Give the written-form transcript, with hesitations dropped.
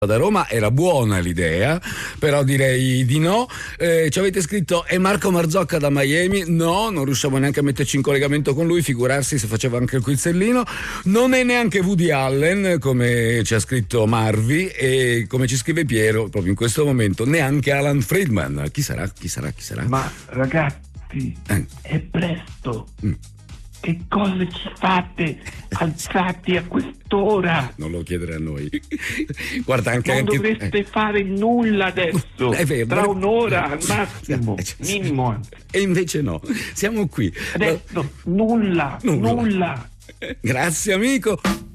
da Roma, era buona l'idea, però direi di no. Ci avete scritto: è Marco Marzocca da Miami? No, non riusciamo neanche a metterci in collegamento con lui, figurarsi se faceva anche il quizellino. Non è neanche Woody Allen, come ci ha scritto Marvi, e come ci scrive Piero proprio in questo momento, neanche Alan Friedman. Chi sarà? Ma ragazzi, è presto. Che cosa ci fate alzati a quest'ora? Non lo chiedere a noi. Guarda, anche dovreste fare nulla adesso. È vero, tra un'ora al massimo, minimo. E invece no, siamo qui Adesso nulla. Grazie amico.